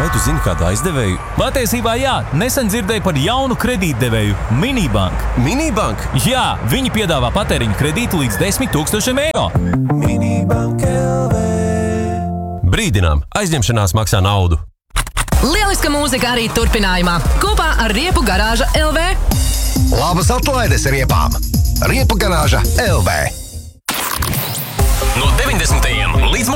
Vai tu zini kādu aizdevēju? Patiesībā jā, nesen dzirdēju par jaunu kredītdevēju – Minibank. Minibank? Jā, viņi piedāvā patēriņu kredītu līdz 10 000 eiro. Minibank LV. Brīdinām, aizņemšanās maksā naudu. Lieliska mūzika arī turpinājumā. Kopā ar Riepu garāža LV. Labas atlaides riepām. Riepu garāža LV. No 90.